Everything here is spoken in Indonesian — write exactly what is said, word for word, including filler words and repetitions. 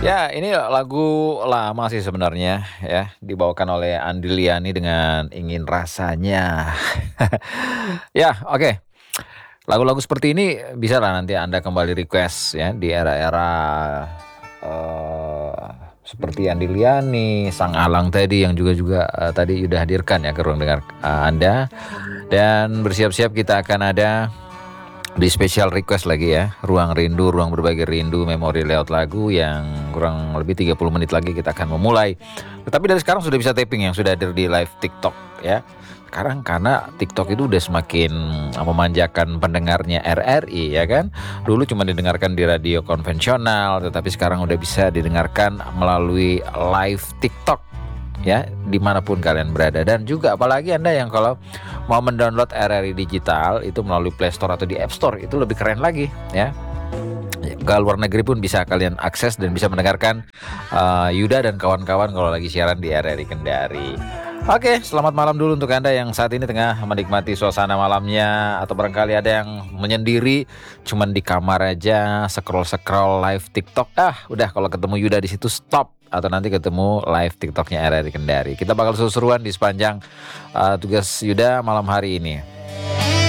Ya, ini lagu lama sih sebenarnya ya, dibawakan oleh Andy Liany dengan Ingin Rasanya. Ya, oke. Lagu-lagu seperti ini bisalah nanti Anda kembali request ya di era-era, eee, seperti Andy Liany, Sang Alang tadi yang juga juga, eee, tadi udah hadirkan ya ke ruang dengar, eee, Anda. Dan bersiap-siap kita akan ada di special request lagi ya, Ruang Rindu, Ruang Berbagi Rindu Memori lewat lagu yang kurang lebih tiga puluh menit lagi kita akan memulai. Tetapi dari sekarang sudah bisa taping yang sudah hadir di live TikTok ya. Sekarang karena TikTok itu udah semakin uh, memanjakan pendengarnya R R I ya kan. Dulu cuma didengarkan di radio konvensional, tetapi sekarang udah bisa didengarkan melalui live TikTok ya, dimanapun kalian berada. Dan juga apalagi Anda yang kalau mau mendownload R R I digital itu melalui Play Store atau di App Store, itu lebih keren lagi ya. Ke luar negeri pun bisa kalian akses dan bisa mendengarkan uh, Yuda dan kawan-kawan kalau lagi siaran di R R I Kendari. Oke, selamat malam dulu untuk Anda yang saat ini tengah menikmati suasana malamnya, atau barangkali ada yang menyendiri cuman di kamar aja scroll-scroll live TikTok. Ah, udah kalau ketemu Yuda di situ stop, atau nanti ketemu live TikToknya R R I Kendari. Kita bakal seru-seruan di sepanjang uh, tugas Yuda malam hari ini.